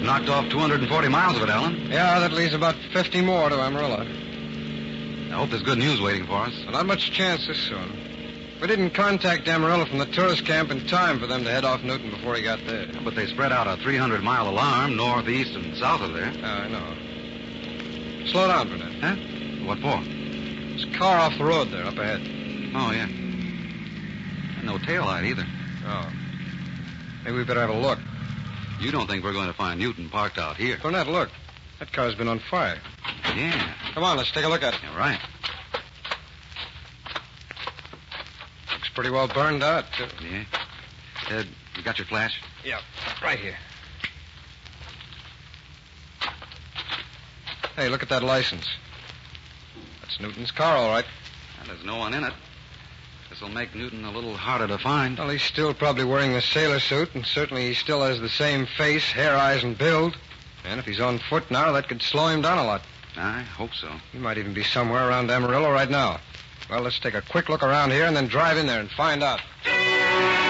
We've knocked off 240 miles of it, Alan. Yeah, that leaves about 50 more to Amarillo. I hope there's good news waiting for us. Well, not much chance this soon. We didn't contact Amarillo from the tourist camp in time for them to head off Newton before he got there. Yeah, but they spread out a 300-mile alarm northeast and south of there. I know. Slow down for a minute. Huh? What for? There's a car off the road there, up ahead. Oh, yeah. And no taillight either. Oh. Maybe we better have a look. You don't think we're going to find Newton parked out here? Burnett, look. That car's been on fire. Yeah. Come on, let's take a look at it. Yeah, right. Looks pretty well burned out, too. Yeah. Ted, you got your flash? Yeah, right here. Hey, look at that license. That's Newton's car, all right. Well, there's no one in it. This'll make Newton a little harder to find. Well, he's still probably wearing the sailor suit, and certainly he still has the same face, hair, eyes, and build. And if he's on foot now, that could slow him down a lot. I hope so. He might even be somewhere around Amarillo right now. Well, let's take a quick look around here and then drive in there and find out.